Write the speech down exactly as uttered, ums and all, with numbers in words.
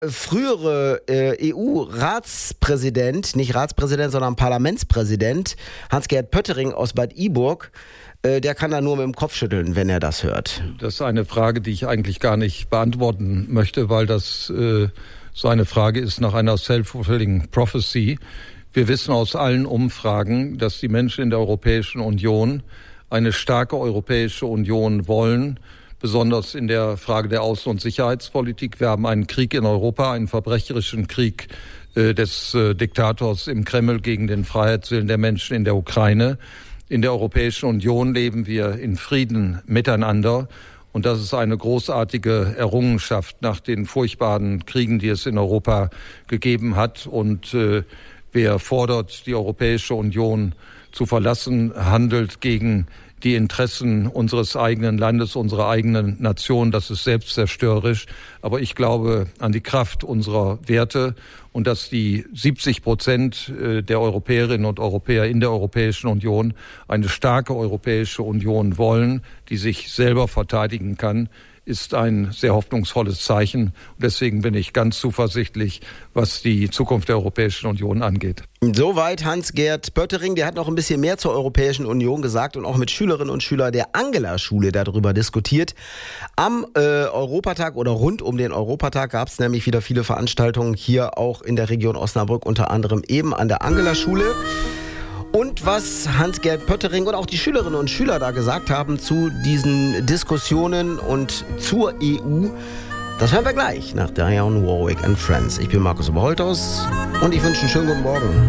Frühere äh, E U-Ratspräsident, nicht Ratspräsident, sondern Parlamentspräsident, Hans-Gert Pöttering aus Bad Iburg, äh, der kann da nur mit dem Kopf schütteln, wenn er das hört. Das ist eine Frage, die ich eigentlich gar nicht beantworten möchte, weil das äh, so eine Frage ist nach einer self-fulfilling prophecy. Wir wissen aus allen Umfragen, dass die Menschen in der Europäischen Union eine starke Europäische Union wollen, besonders in der Frage der Außen- und Sicherheitspolitik. Wir haben einen Krieg in Europa, einen verbrecherischen Krieg äh, des äh, Diktators im Kreml gegen den Freiheitswillen der Menschen in der Ukraine. In der Europäischen Union leben wir in Frieden miteinander. Und das ist eine großartige Errungenschaft nach den furchtbaren Kriegen, die es in Europa gegeben hat. Und äh, wer fordert, die Europäische Union zu verlassen, handelt gegen die Interessen unseres eigenen Landes, unserer eigenen Nation. Das ist selbstzerstörerisch. Aber ich glaube an die Kraft unserer Werte und dass die siebzig Prozent der Europäerinnen und Europäer in der Europäischen Union eine starke Europäische Union wollen, die sich selber verteidigen kann, ist ein sehr hoffnungsvolles Zeichen. Und deswegen bin ich ganz zuversichtlich, was die Zukunft der Europäischen Union angeht. Soweit Hans-Gert Pöttering. Der hat noch ein bisschen mehr zur Europäischen Union gesagt und auch mit Schülerinnen und Schülern der Angela-Schule darüber diskutiert. Am äh, Europatag oder rund um den Europatag gab es nämlich wieder viele Veranstaltungen hier auch in der Region Osnabrück, unter anderem eben an der Angela-Schule. Und was Hans-Gert Pöttering und auch die Schülerinnen und Schüler da gesagt haben zu diesen Diskussionen und zur E U, das hören wir gleich nach Dionne Warwick and Friends. Ich bin Markus Oberholthaus und ich wünsche einen schönen guten Morgen.